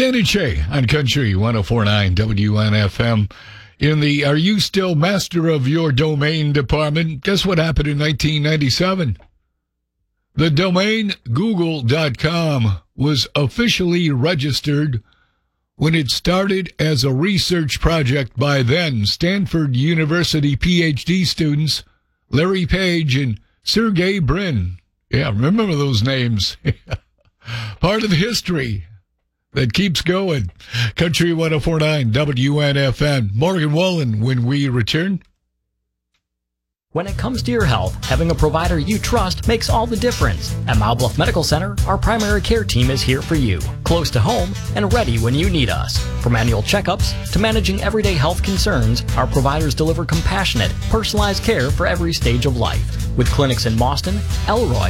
Dan and Shay on Country 104.9 WNFM. In the Are You Still Master of Your Domain department, guess what happened in 1997? The domain Google.com was officially registered when it started as a research project by then Stanford University PhD students Larry Page and Sergey Brin. Yeah, remember those names. Part of history that keeps going. Country 104.9 WNFN. Morgan Wallen when we return. When it comes to your health, having a provider you trust makes all the difference. At Mount Bluff Medical Center, our primary care team is here for you, close to home and ready when you need us. From annual checkups to managing everyday health concerns, our providers deliver compassionate, personalized care for every stage of life. With clinics in Boston, Elroy,